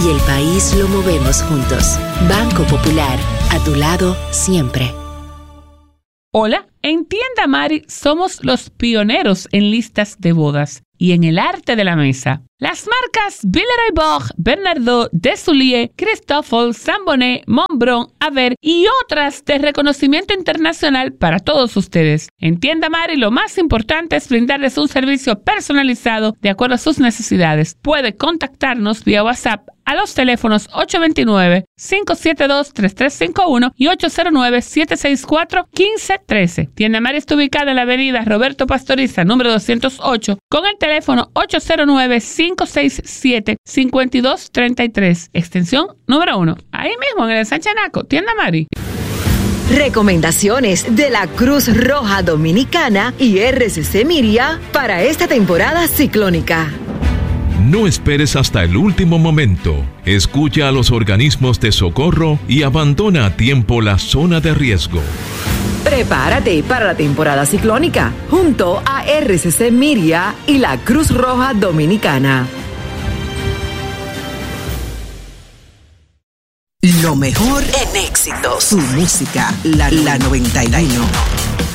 y el país lo movemos juntos. Banco Popular, a tu lado siempre. Hola, en Tienda Mari somos los pioneros en listas de bodas y en el arte de la mesa. Las marcas Villeroy-Boch, Bernardaud, Desulier, Christofle, Sambonet, Montbron, Aver y otras de reconocimiento internacional para todos ustedes. En Tienda Mari lo más importante es brindarles un servicio personalizado de acuerdo a sus necesidades. Puede contactarnos vía WhatsApp a los teléfonos 829-572-3351 y 809-764-1513. Tienda Mari está ubicada en la avenida Roberto Pastoriza, número 208, con el teléfono 809-567-5233, extensión número 1. Ahí mismo, en el Sanchanaco, Tienda Mari. Recomendaciones de la Cruz Roja Dominicana y RCC Miria para esta temporada ciclónica. No esperes hasta el último momento. Escucha a los organismos de socorro y abandona a tiempo la zona de riesgo. Prepárate para la temporada ciclónica junto a RCC Miria y la Cruz Roja Dominicana. Lo mejor en éxitos. Su música, la 91.